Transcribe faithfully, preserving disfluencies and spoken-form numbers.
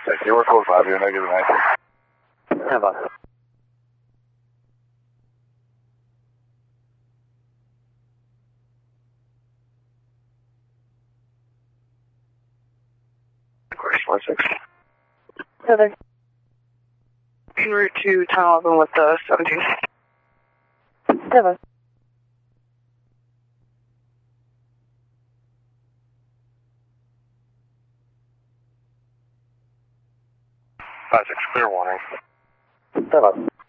Thank you. We're close five here. Negative nineteen. Have a. Question one six. Heather. En route to ten eleven with the seventeen. Seven. Five six. Clear warning. Seven.